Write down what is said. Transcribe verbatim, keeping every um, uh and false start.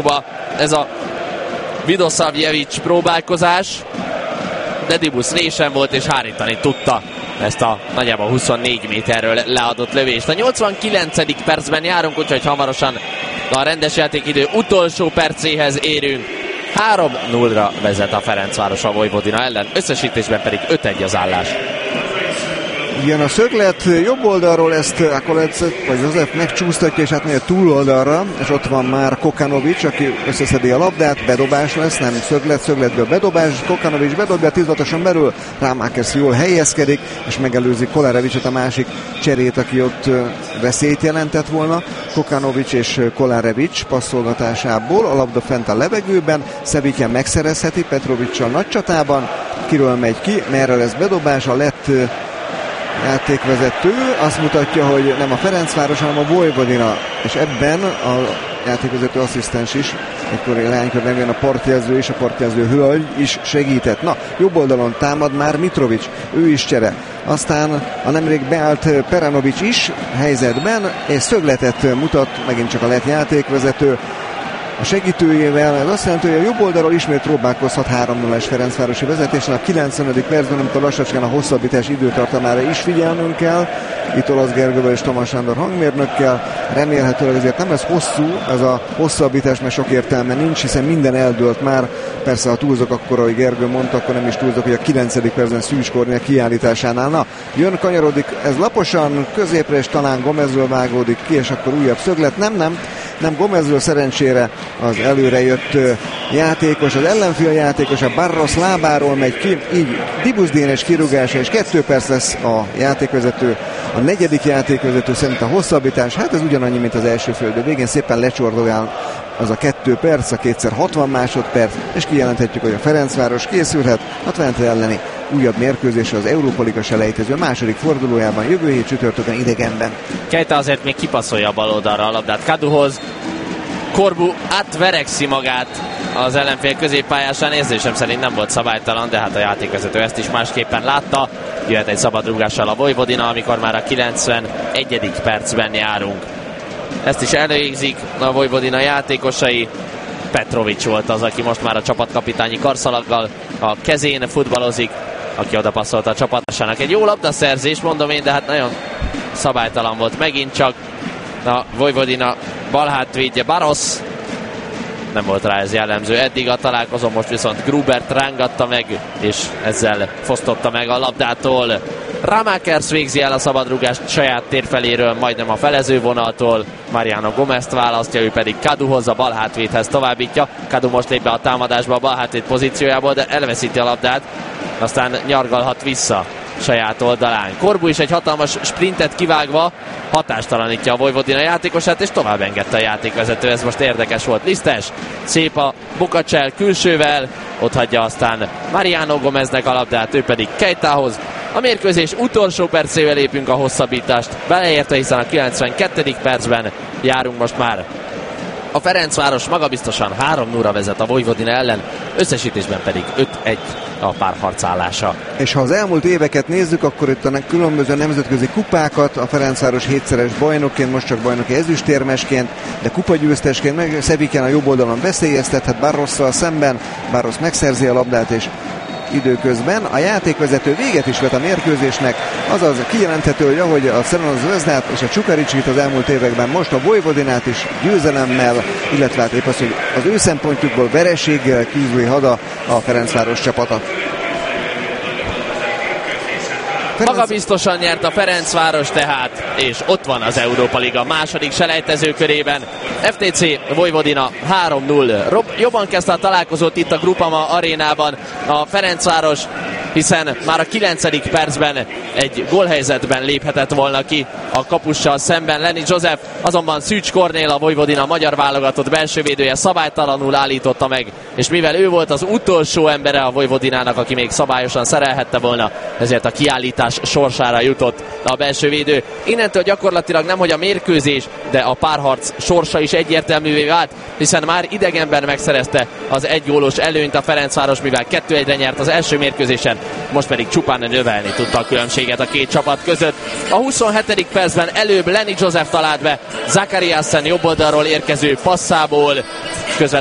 Ez a Vidosavljevic próbálkozás, de Dibusz résen volt és hárítani tudta ezt a nagyjából huszonnégy méterről leadott lövést. A nyolcvankilencedik percben járunk, úgyhogy hamarosan a rendes játékidő utolsó percéhez érünk. három nullra vezet a Ferencváros a Vojvodina ellen, összesítésben pedig öt egy az állás. Igen, a szöglet jobb oldalról ezt Akolec, vagy József megcsúsztatja, és hát megy a túloldalra, és ott van már Kokanovics, aki összeszedi a labdát, bedobás lesz, nem szöglet, szögletből bedobás, Kokanovics bedobja tizvatosan belül, Rámákesz jól helyezkedik, és megelőzi Kolárevicsot, a másik cserét, aki ott veszélyt jelentett volna. Kokanovics és Kolárevics passzolgatásából, a labda fent a levegőben, Szevityen megszerezheti Petrovicsal nagy csatában, kiről megy ki, merre lesz bedobás, a lett játékvezető azt mutatja, hogy nem a Ferencváros, hanem a Vojvodina, és ebben a játékvezető asszisztens is, ekkor lánykor nem jön a partjelző és a partjelző hölgy is segített. Na, jobb oldalon támad már Mitrovic, ő is csere. Aztán a nemrég beállt Peranovic is helyzetben, és szögletet mutat megint csak a lett játékvezető a segítőjével. Ez azt jelenti, hogy a jobb oldalról ismét próbálkozhat három nullás Ferencvárosi vezetésen. A kilencvenedik percben, amikor lassacskán a hosszabbítás időtartamára is figyelnünk kell. Itt Olasz Gergővel és Tomás Sándor hangmérnökkel. Remélhetőleg ezért nem lesz hosszú ez a hosszabbítás, mert sok értelme nincs, hiszen minden eldőlt már. Persze, ha túlzok, akkor, ahogy Gergő mondta, akkor nem is túlzok, hogy a kilencedik percben Szűcs Kornél kiállításánál. Na, jön, kanyarodik ez laposan, középre, és talán Gomezről vágódik ki, és akkor újabb szöglet. Nem, nem, nem Gomezről, szerencsére az előrejött játékos, az ellenfél játékos, a Barros lábáról megy ki, így Dibusz Dénes kirúgása, és kettő perc lesz a játékvezető, a negyedik játékvezető szerint a hosszabbítás, hát ez ugyanannyi, mint az első fél idő végén, szépen lecsordogál az a kettő perc, a kétszer hatvan másodperc, és kijelenthetjük, hogy a Ferencváros készülhet a Twente elleni újabb mérkőzésre az Európa Liga selejtező második fordulójában jövő hét csütörtökön idegenben. Keita azért még kipasszolja a bal oldalra a labdát Kaduhoz. Korbu átverekszi magát az ellenfél középpályásán, érzésem szerint nem volt szabálytalan, de hát a játékvezető ezt is másképpen látta. Jöhet egy szabadrúgással a Vojvodina, amikor már a kilencvenegyedik percben járunk. Ezt is előjégzik a Vojvodina játékosai. Petrovics volt az, aki most már a csapatkapitányi karszalaggal a kezén futballozik, aki oda passzolta a csapatásának. Egy jó labdaszerzés, mondom én, de hát nagyon szabálytalan volt megint csak. A Vojvodina balhátvédje Barros, nem volt rá ez jellemző eddig a találkozón, most viszont Grubert rángatta meg, és ezzel fosztotta meg a labdától. Rámákers végzi el a szabadrúgást saját térfeléről, majdnem a felezővonaltól. Mariano Gomezt választja, ő pedig Kaduhoz, a balhátvédhez továbbítja. Kadu most lép be a támadásba a balhátvéd pozíciójából, de elveszíti a labdát, aztán nyargalhat vissza saját oldalán. Korbu is egy hatalmas sprintet kivágva hatástalanítja a Vojvodina játékosát, és tovább engedte a játékvezető. Ez most érdekes volt. Lisztes, szép a Bukacsel külsővel, ott hagyja aztán Mariano Gomeznek a labdát, ő pedig Keitához. A mérkőzés utolsó percével lépünk a hosszabbítást beleértve, hiszen a kilencvenkettedik percben járunk most már. A Ferencváros magabiztosan három nullra vezet a Vojvodina ellen, összesítésben pedig öt egy a párharcállása. És ha az elmúlt éveket nézzük, akkor itt a különböző nemzetközi kupákat, a Ferencváros hétszeres bajnokként, most csak bajnoki ezüstérmesként, de kupagyőztesként, meg Szevityen a jobb oldalon veszélyeztethet Barrosszal szemben, Barros megszerzi a labdát, és időközben a játékvezető véget is vet a mérkőzésnek, azaz kijelenthető, hogy ahogy a Crvenu Zvezdát és a Čukaričkit az elmúlt években, most a Vojvodinát is győzelemmel, illetve hát épp az, hogy az ő szempontjukból vereséggel kívüli hada a Ferencváros csapata. Maga biztosan nyert a Ferencváros tehát, és ott van az Európa Liga második selejtező körében. ef té cé Vojvodina három null. Rob, jobban kezdte a találkozót itt a Groupama arénában a Ferencváros, hiszen már a kilencedik percben egy gólhelyzetben léphetett volna ki a kapussal szemben Lenny Joseph, azonban Szűcs Kornél, a Vojvodina magyar válogatott belsővédője szabálytalanul állította meg, és mivel ő volt az utolsó embere a Vojvodinának, aki még szabályosan szerelhette volna, ezért a kiállítás sorsára jutott a belsővédő. Innentől gyakorlatilag nemhogy a mérkőzés, de a párharc sorsa is egyértelművé vált, hiszen már idegenben megszerezte az egy gólos előnyt a Ferencváros, mivel kettő egyre nyert az első mérkőzésen, most pedig csupán növelni tudta a különbséget a két csapat között. A huszonhetedik percben előbb Lenny Joseph talált be Zachariasen jobb oldalról érkező passzából, közvetlenül